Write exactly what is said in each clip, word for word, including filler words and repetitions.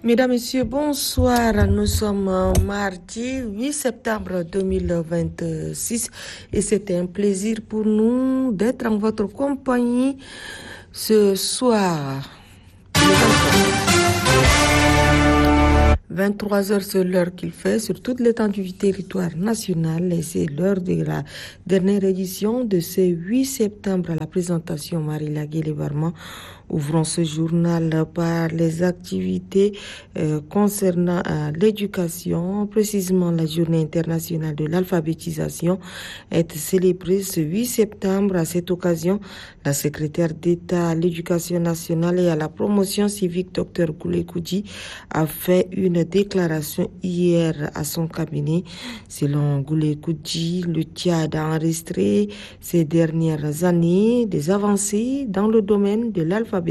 Mesdames, Messieurs, bonsoir. Nous sommes mardi huit septembre deux mille vingt-six et c'est un plaisir pour nous d'être en votre compagnie ce soir. vingt-trois heures, c'est l'heure qu'il fait sur toute l'étendue du territoire national et c'est l'heure de la dernière édition de ce huit septembre à la présentation Marie Laguille Barman. Ouvrons ce journal par les activités euh, concernant euh, l'éducation. Précisément, la journée internationale de l'alphabétisation est célébrée ce huit septembre. À cette occasion, la secrétaire d'État à l'éducation nationale et à la promotion civique, Dr Goulé Koudji, a fait une déclaration hier à son cabinet. Selon Goulé Koudji, le Tchad a enregistré ces dernières années des avancées dans le domaine de l'alphabétisation.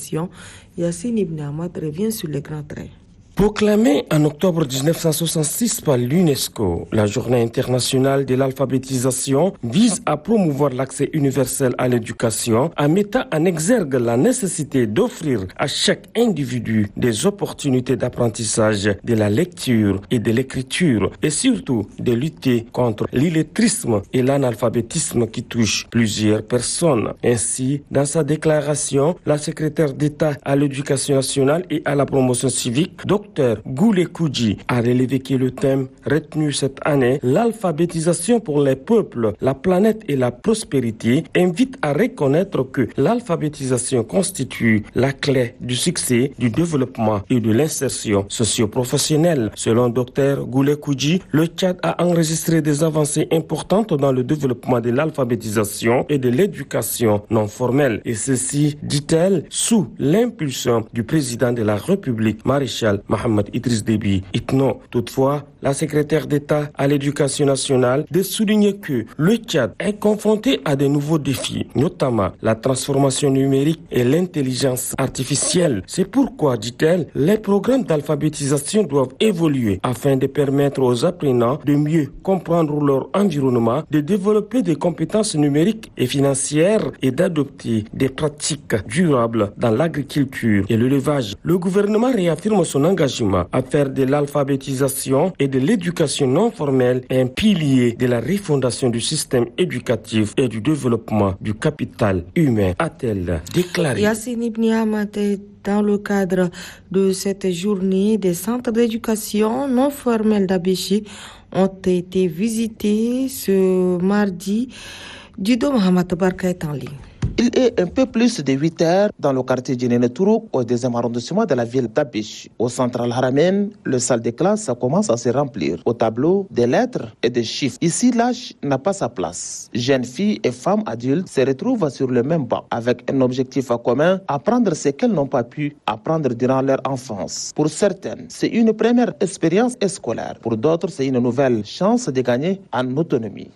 Yassine Ibn Ahmad revient sur les grands traits. Proclamée en octobre dix-neuf cent soixante-six par l'UNESCO, la Journée internationale de l'alphabétisation vise à promouvoir l'accès universel à l'éducation en mettant en exergue la nécessité d'offrir à chaque individu des opportunités d'apprentissage de la lecture et de l'écriture et surtout de lutter contre l'illettrisme et l'analphabétisme qui touchent plusieurs personnes. Ainsi, dans sa déclaration, la secrétaire d'État à l'éducation nationale et à la promotion civique, Dr Goulé Koudji a relevé que le thème retenu cette année, l'alphabétisation pour les peuples, la planète et la prospérité, invite à reconnaître que l'alphabétisation constitue la clé du succès, du développement et de l'insertion socio-professionnelle. Selon Dr Goulé Koudji, le Tchad a enregistré des avancées importantes dans le développement de l'alphabétisation et de l'éducation non formelle. Et ceci, dit-elle, sous l'impulsion du président de la République, maréchal Mohamed Idriss Déby Itno. Toutefois, la secrétaire d'État à l'éducation nationale de souligner que le Tchad est confronté à de nouveaux défis, notamment la transformation numérique et l'intelligence artificielle. C'est pourquoi, dit-elle, les programmes d'alphabétisation doivent évoluer afin de permettre aux apprenants de mieux comprendre leur environnement, de développer des compétences numériques et financières et d'adopter des pratiques durables dans l'agriculture et l'élevage. Le gouvernement réaffirme son engagement à faire de l'alphabétisation et de l'éducation non formelle un pilier de la refondation du système éducatif et du développement du capital humain, a-t-elle déclaré. Yassine Ibn Ahmad, dans le cadre de cette journée, des centres d'éducation non formels d'Abéché ont été visités ce mardi. Dido Mohamed Barka est en ligne. Il est un peu plus de huit heures dans le quartier Djenene-Tourou, au deuxième arrondissement de la ville d'Abéché. Au centre Al-Haramen, le salle de classe commence à se remplir. Au tableau, des lettres et des chiffres. Ici, l'âge n'a pas sa place. Jeunes filles et femmes adultes se retrouvent sur le même banc, avec un objectif commun, apprendre ce qu'elles n'ont pas pu apprendre durant leur enfance. Pour certaines, c'est une première expérience scolaire. Pour d'autres, c'est une nouvelle chance de gagner en autonomie.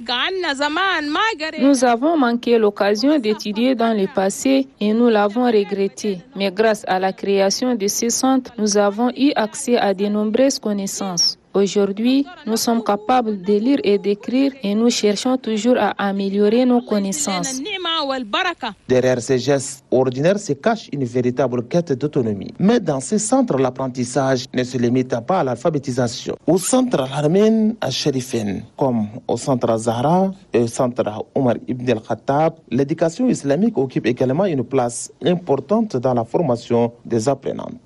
Nous avons manqué l'occasion d'étudier dans le passé et nous l'avons regretté. Mais grâce à la création de ces centres, nous avons eu accès à de nombreuses connaissances. Aujourd'hui, nous sommes capables de lire et d'écrire et nous cherchons toujours à améliorer nos connaissances. Derrière ces gestes ordinaires se cache une véritable quête d'autonomie. Mais dans ces centres, l'apprentissage ne se limite pas à l'alphabétisation. Au centre Al-Harmen à Sherifin, comme au centre Zahra et au centre Omar Ibn al-Khattab, l'éducation islamique occupe également une place importante dans la formation des apprenantes.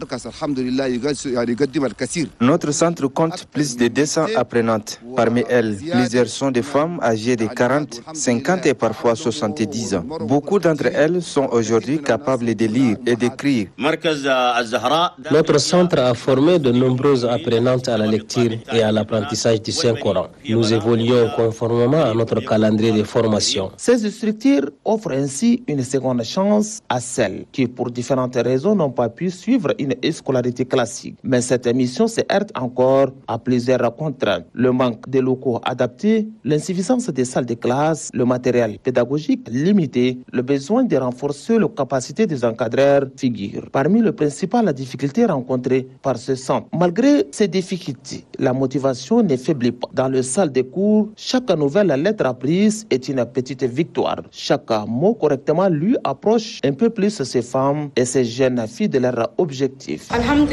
Notre centre compte plus de deux cents apprenantes. Parmi elles, plusieurs sont des femmes âgées de quarante, cinquante et parfois soixante-dix ans. Beaucoup d'entre elles sont aujourd'hui capables de lire et d'écrire. Notre centre a formé de nombreuses apprenantes à la lecture et à l'apprentissage du Saint-Coran. Nous évoluons conformément à notre calendrier de formation. Ces structures offrent ainsi une seconde chance à celles qui, pour différentes raisons, n'ont pas pu suivre une scolarité classique. Mais cette mission se heurte encore à plusieurs contraintes. Le manque de locaux adaptés, l'insuffisance des salles de classe, le matériel pédagogique, limitée, le besoin de renforcer les capacités des encadreurs figure parmi les principales difficultés rencontrées par ce centre. Malgré ces difficultés, la motivation ne faiblit pas. Dans le salle de cours, chaque nouvelle lettre apprise est une petite victoire. Chaque mot correctement lu approche un peu plus ces femmes et ces jeunes filles de leur objectif.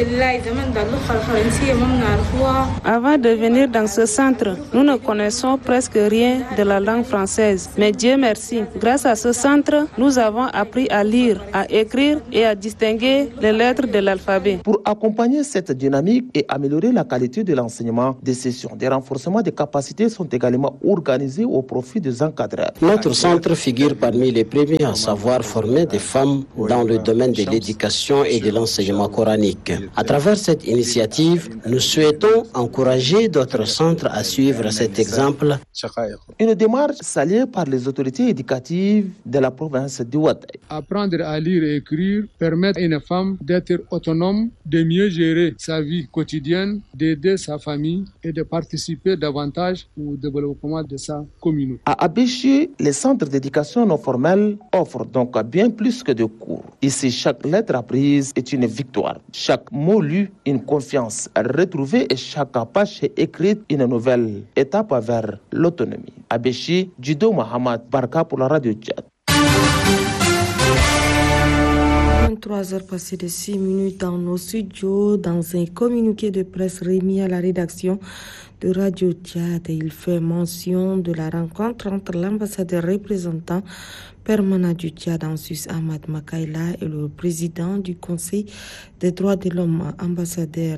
Avant de venir dans ce centre, nous ne connaissons presque rien de la langue française. Mais Dieu merci, grâce à ce centre, nous avons appris à lire, à écrire et à distinguer les lettres de l'alphabet. Pour accompagner cette dynamique et améliorer la qualité de l'enseignement, des sessions de renforcement des capacités sont également organisées au profit des encadreurs. Notre centre figure parmi les premiers à savoir former des femmes dans le domaine de l'éducation et de l'enseignement coranique. À travers cette initiative, nous souhaitons encourager d'autres centres à suivre cet exemple. Une démarche saluée par les autorités éducatives de la province du Ouaddaï. Apprendre à lire et écrire permet à une femme d'être autonome, de mieux gérer sa vie quotidienne, d'aider sa famille et de participer davantage au développement de sa communauté. À Abéché, les centres d'éducation non formelle offrent donc bien plus que de cours. Ici, chaque lettre apprise est une victoire. Chaque mot lu, une confiance retrouvée et chaque page écrite, une nouvelle étape vers l'autonomie. Abéché, Judo Mohamed Barka pour la radio Tchad. vingt-trois heures passées de six minutes dans nos studios. Dans un communiqué de presse remis à la rédaction de Radio Tchad, il fait mention de la rencontre entre l'ambassadeur représentant permanent du Tchad en Suisse, Ahmad Makaila, et le président du Conseil des droits de l'homme, ambassadeur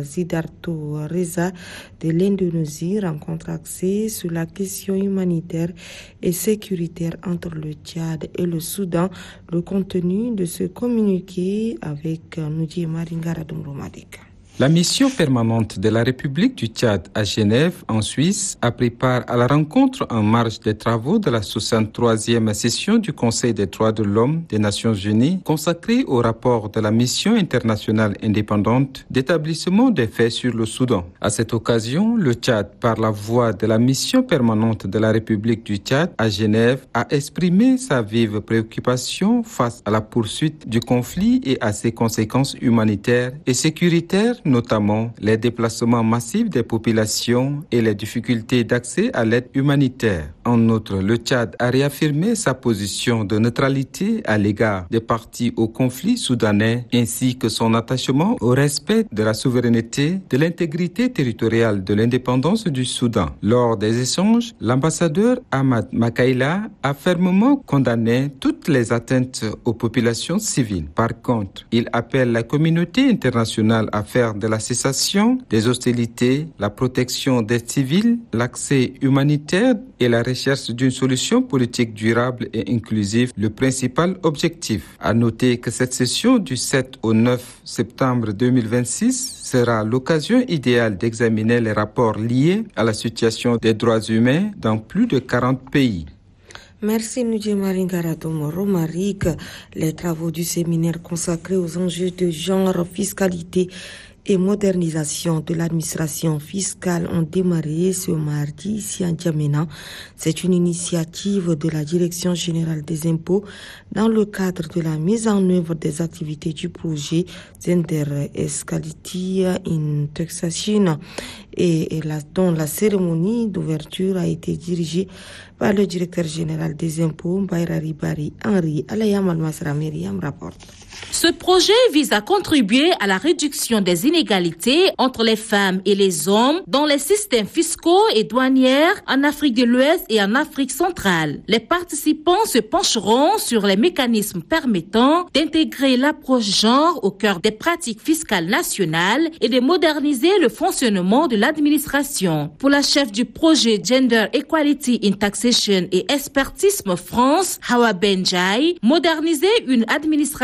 Sidarto Reza de l'Indonésie, rencontre axée sur la question humanitaire et sécuritaire entre le Tchad et le Soudan. Le contenu de ce communiqué avec Noudji Maringara Domromadik. La mission permanente de la République du Tchad à Genève, en Suisse, a pris part à la rencontre en marge des travaux de la soixante-troisième session du Conseil des droits de l'homme des Nations Unies, consacrée au rapport de la mission internationale indépendante d'établissement des faits sur le Soudan. À cette occasion, le Tchad, par la voix de la mission permanente de la République du Tchad à Genève, a exprimé sa vive préoccupation face à la poursuite du conflit et à ses conséquences humanitaires et sécuritaires, notamment les déplacements massifs des populations et les difficultés d'accès à l'aide humanitaire. En outre, le Tchad a réaffirmé sa position de neutralité à l'égard des parties au conflit soudanais, ainsi que son attachement au respect de la souveraineté, de l'intégrité territoriale de l'indépendance du Soudan. Lors des échanges, l'ambassadeur Ahmad Makaila a fermement condamné toutes les atteintes aux populations civiles. Par contre, il appelle la communauté internationale à faire de la cessation des hostilités, la protection des civils, l'accès humanitaire et la recherche d'une solution politique durable et inclusive le principal objectif. À noter que cette session du sept au neuf septembre deux mille vingt-six sera l'occasion idéale d'examiner les rapports liés à la situation des droits humains dans plus de quarante pays. Merci Noudji Maringara Domromadik. Les travaux du séminaire consacré aux enjeux de genre, fiscalité et modernisation de l'administration fiscale ont démarré ce mardi ici à N'Djamena. C'est une initiative de la Direction générale des impôts dans le cadre de la mise en œuvre des activités du projet Zender Escality in Taxation et, et la, dont la cérémonie d'ouverture a été dirigée par le directeur général des impôts, Mbaira Ribari Henri. Alayam Al-Masra Myriam rapporte. Ce projet vise à contribuer à la réduction des inégalités entre les femmes et les hommes dans les systèmes fiscaux et douaniers en Afrique de l'Ouest et en Afrique centrale. Les participants se pencheront sur les mécanismes permettant d'intégrer l'approche genre au cœur des pratiques fiscales nationales et de moderniser le fonctionnement de l'administration. Pour la chef du projet Gender Equality in Taxation et Expertisme France, Hawa Benjai, moderniser une administration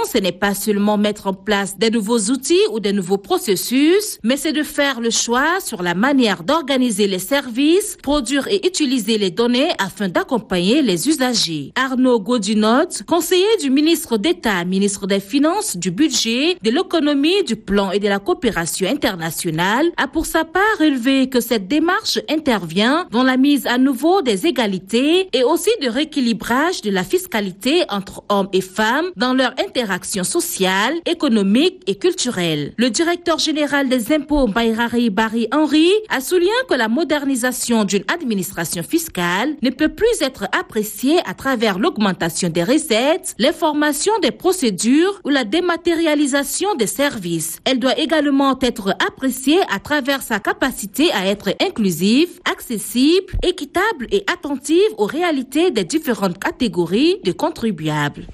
ce n'est pas seulement mettre en place des nouveaux outils ou des nouveaux processus, mais c'est de faire le choix sur la manière d'organiser les services, produire et utiliser les données afin d'accompagner les usagers. Arnaud Godinot, conseiller du ministre d'État, ministre des Finances, du Budget, de l'Économie, du Plan et de la Coopération internationale, a pour sa part relevé que cette démarche intervient dans la mise à nouveau des égalités et aussi de rééquilibrage de la fiscalité entre hommes et femmes dans leur interaction sociale, économique et culturelle. Le directeur général des impôts, Bayrari Barry Henry, a souligné que la modernisation d'une administration fiscale ne peut plus être appréciée à travers l'augmentation des recettes, l'information des procédures ou la dématérialisation des services. Elle doit également être appréciée à travers sa capacité à être inclusive, accessible, équitable et attentive aux réalités des différentes catégories de contribuables.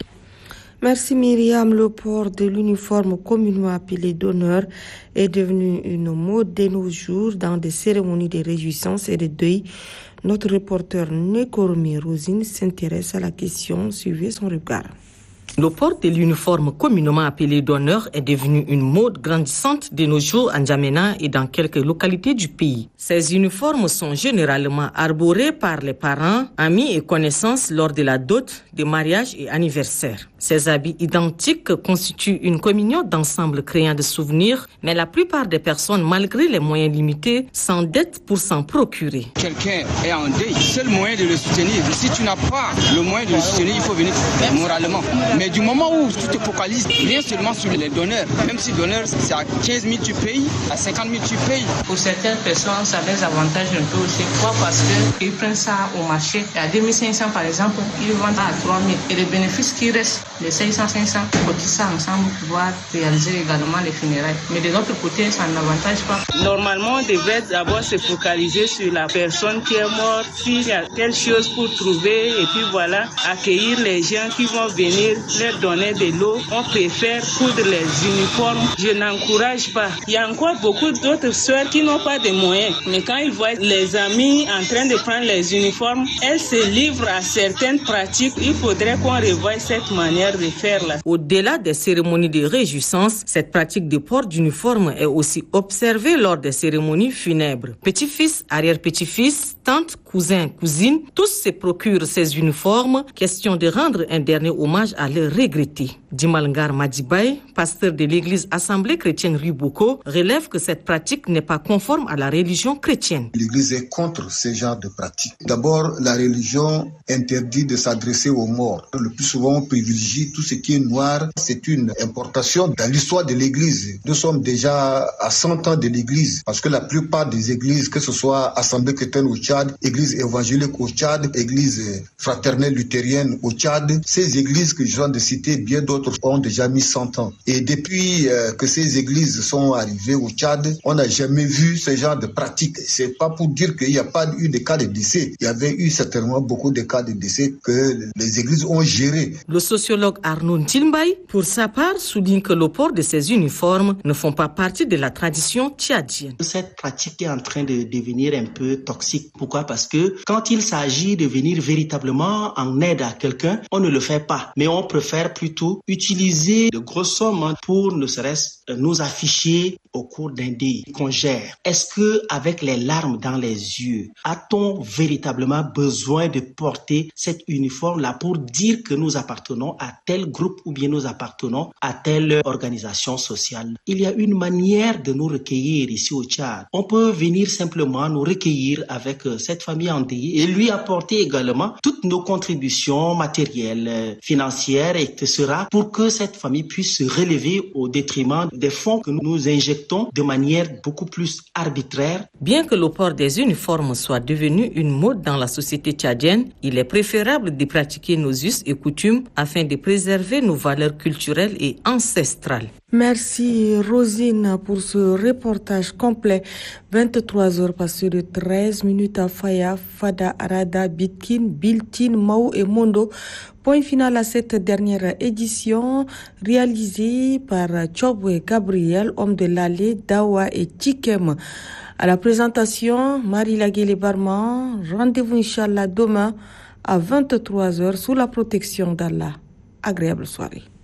Merci Myriam. Le port de l'uniforme communément appelé d'honneur est devenu une mode de nos jours dans des cérémonies de réjouissance et de deuil. Notre reporter Nekoromi Rosine s'intéresse à la question. Suivez son regard. Le port de l'uniforme communément appelé d'honneur est devenu une mode grandissante de nos jours en N'Djamena et dans quelques localités du pays. Ces uniformes sont généralement arborés par les parents, amis et connaissances lors de la dot, des mariages et anniversaires. Ces habits identiques constituent une communion d'ensemble créant des souvenirs, mais la plupart des personnes, malgré les moyens limités, s'endettent pour s'en procurer. Quelqu'un est en deuil, seul moyen de le soutenir. Si tu n'as pas le moyen de le soutenir, il faut venir moralement. Mais du moment où tu te focalises rien seulement sur les donneurs, même si donneur c'est à quinze mille tu payes, à cinquante mille tu payes. Pour certaines personnes, ça a des avantages un peu aussi. Pourquoi? Parce qu'ils prennent ça au marché. À deux mille cinq cents par exemple, ils vendent à trois mille. Et les bénéfices qui restent, les cinq cents, cinq cents, cotisent ça ensemble pour pouvoir réaliser également les funérailles. Mais de l'autre côté, ça n'avantage pas. Normalement, on devrait d'abord se focaliser sur la personne qui est morte, s'il y a quelque chose pour trouver, et puis voilà, accueillir les gens qui vont venir leur donner de l'eau. On préfère coudre les uniformes. Je n'encourage pas. Il y a encore beaucoup d'autres sœurs qui n'ont pas de moyens. Mais quand ils voient les amis en train de prendre les uniformes, elles se livrent à certaines pratiques. Il faudrait qu'on revoie cette manière de faire là. Au-delà des cérémonies de réjouissance, cette pratique de port d'uniforme est aussi observée lors des cérémonies funèbres. Petit-fils, arrière-petit-fils, tantes, cousins, cousines, tous se procurent ces uniformes, question de rendre un dernier hommage à leurs regrettés. Dimalngar Madjibaye, pasteur de l'église Assemblée chrétienne Riboko, relève que cette pratique n'est pas conforme à la religion chrétienne. L'église est contre ce genre de pratique. D'abord, la religion interdit de s'adresser aux morts. Le plus souvent, on privilégie tout ce qui est noir. C'est une importation dans l'histoire de l'église. Nous sommes déjà à cent ans de l'église, parce que la plupart des églises, que ce soit Assemblée chrétienne au Tchad, église évangélique au Tchad, église fraternelle luthérienne au Tchad, ces églises que je viens de citer, bien d'autres ont déjà mis cent ans. Et depuis euh, que ces églises sont arrivées au Tchad, on n'a jamais vu ce genre de pratique. C'est pas pour dire qu'il n'y a pas eu de cas de décès. Il y avait eu certainement beaucoup de cas de décès que les églises ont gérés. Le sociologue Arnaud Ntilmbaye, pour sa part, souligne que le port de ces uniformes ne font pas partie de la tradition tchadienne. Cette pratique est en train de devenir un peu toxique. Pourquoi? Parce que quand il s'agit de venir véritablement en aide à quelqu'un, on ne le fait pas. Mais on préfère plutôt utiliser de grosses sommes pour ne serait-ce nous afficher au cours d'un deuil qu'on gère. Est-ce que, avec les larmes dans les yeux, a-t-on véritablement besoin de porter cet uniforme-là pour dire que nous appartenons à tel groupe ou bien nous appartenons à telle organisation sociale? Il y a une manière de nous recueillir ici au Tchad. On peut venir simplement nous recueillir avec cette famille endeuillée et lui apporter également toutes nos contributions matérielles, financières, et cetera pour que cette famille puisse se relever au détriment des fonds que nous injectons de manière beaucoup plus arbitraire. Bien que le port des uniformes soit devenu une mode dans la société tchadienne, il est préférable de pratiquer nos us et coutumes afin de préserver nos valeurs culturelles et ancestrales. Merci Rosine pour ce reportage complet. vingt-trois heures passées de treize minutes à Faya, Fada, Arada, Bitkin, Biltin, Mao et Mondo. Point final à cette dernière édition réalisée par Chobwe Gabriel, homme de l'allée, Dawa et Chikem. À la présentation, Marie-Laguele Barman. Rendez-vous Inch'Allah demain à vingt-trois heures sous la protection d'Allah. Agréable soirée.